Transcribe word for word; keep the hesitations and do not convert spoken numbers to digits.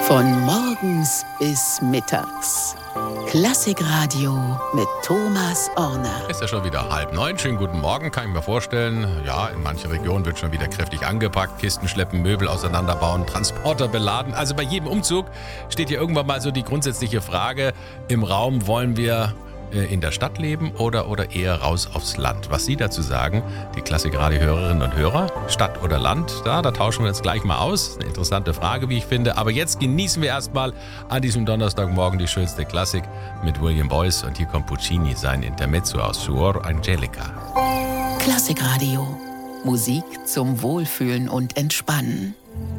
Von morgens bis mittags. Klassikradio mit Thomas Orner. Ist ja schon wieder halb neun. Schönen guten Morgen, kann ich mir vorstellen. Ja, in manchen Regionen wird schon wieder kräftig angepackt. Kisten schleppen, Möbel auseinanderbauen, Transporter beladen. Also bei jedem Umzug steht hier irgendwann mal so die grundsätzliche Frage im Raum, wollen wir in der Stadt leben oder, oder eher raus aufs Land? Was Sie dazu sagen, die Klassikradio-Hörerinnen und Hörer, Stadt oder Land, da, da tauschen wir uns gleich mal aus. Eine interessante Frage, wie ich finde. Aber jetzt genießen wir erstmal an diesem Donnerstagmorgen die schönste Klassik mit William Boyce. Und hier kommt Puccini, sein Intermezzo aus Suor Angelica. Klassikradio. Musik zum Wohlfühlen und Entspannen.